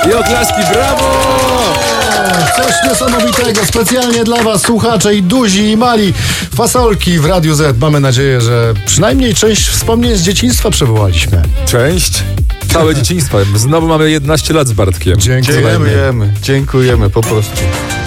I oklaski, brawo! Coś niesamowitego, specjalnie dla was, słuchacze i duzi i mali. Fasolki w Radiu Z. Mamy nadzieję, że przynajmniej część wspomnień z dzieciństwa przywołaliśmy. Część? Całe dzieciństwo. Znowu mamy 11 lat z Bartkiem. Dziękujemy. Dziękujemy po prostu.